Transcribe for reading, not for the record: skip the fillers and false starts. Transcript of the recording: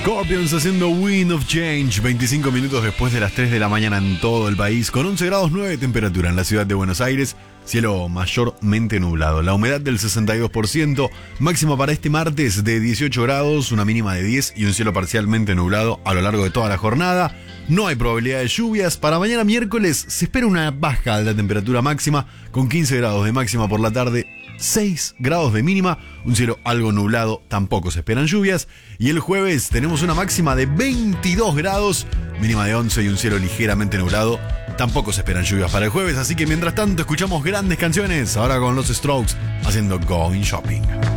Scorpions haciendo Wind of Change, 25 minutos después de las 3 de la mañana en todo el país, con 11 grados 9 de temperatura en la ciudad de Buenos Aires, cielo mayormente nublado, la humedad del 62%, máxima para este martes de 18 grados, una mínima de 10 y un cielo parcialmente nublado a lo largo de toda la jornada. No hay probabilidad de lluvias. Para mañana miércoles se espera una baja de la temperatura máxima, con 15 grados de máxima por la tarde, 6 grados de mínima, un cielo algo nublado, tampoco se esperan lluvias. Y el jueves tenemos una máxima de 22 grados, mínima de 11 y un cielo ligeramente nublado, tampoco se esperan lluvias para el jueves. Así que mientras tanto escuchamos grandes canciones, ahora con los Strokes haciendo Going Shopping.